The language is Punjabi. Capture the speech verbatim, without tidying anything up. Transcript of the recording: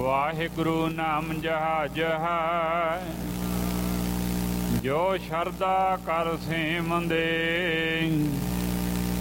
ਵਾਹਿਗੁਰੂ ਨਾਮ ਜਹਾਜ ਹੈ, ਜੋ ਸ਼ਰਧਾ ਕਰ ਸੇਵੰਦੇ।